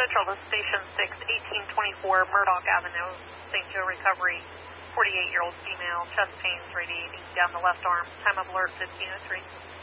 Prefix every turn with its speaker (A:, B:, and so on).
A: Central to Station 6, 1824 Murdoch Avenue, St. Joe Recovery. 48-year-old female, chest pains radiating down the left arm. Time of alert 15:03.